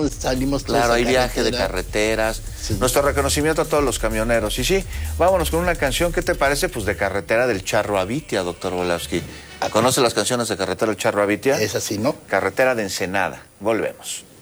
¿no? Salimos todos. Claro, hay viaje de carreteras. Sí. Nuestro reconocimiento a todos los camioneros. Y sí, vámonos con una canción, ¿qué te parece? Pues de Carretera del Charro Avitia, doctor Volavsky. ¿Conoce las canciones de Carretera del Charro Avitia? Es así, ¿no? Carretera de Ensenada. Volvemos.